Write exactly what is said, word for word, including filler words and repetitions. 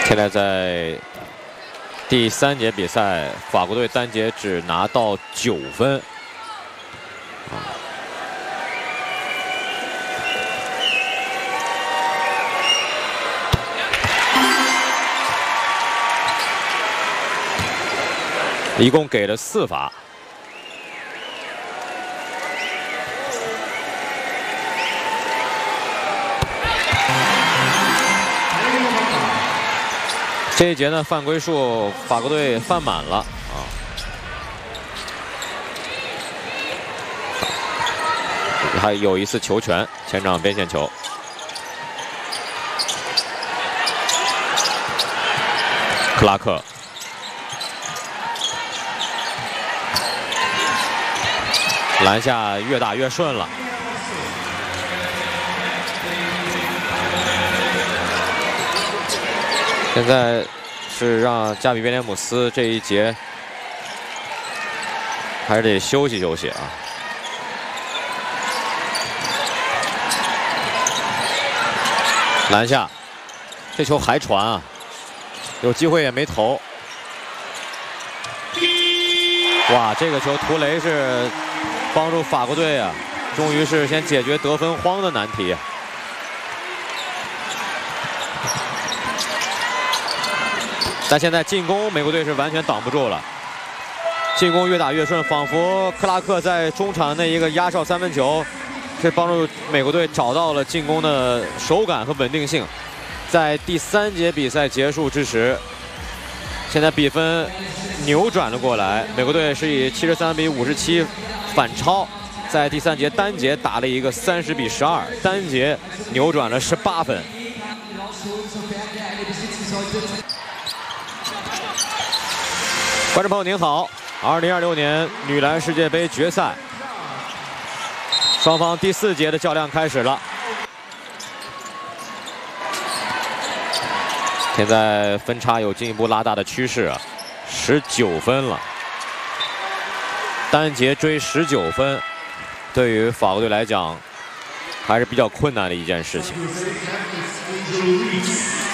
现在在第三节比赛，法国队单节只拿到九分。啊，一共给了四罚。 这一节呢，犯规数法国队犯满了啊！还有一次球权，前场边线球。克拉克，篮下越打越顺了。 现在是让加比威廉姆斯这一节还是得休息休息啊。篮下，这球还传啊，有机会也没投。哇，这个球图雷是帮助法国队啊，终于是先解决得分荒的难题。 但现在进攻，美国队是完全挡不住了。进攻越打越顺，仿佛克拉克在中场那一个压哨三分球，是帮助美国队找到了进攻的手感和稳定性。在第三节比赛结束之时，现在比分扭转了过来，美国队是以七十三比五十七反超，在第三节单节打了一个三十比十二，单节扭转了十八分。 观众朋友您好，二零二六年女篮世界杯决赛，双方第四节的较量开始了。现在分差有进一步拉大的趋势啊，十九分了。单节追十九分，对于法国队来讲还是比较困难的一件事情。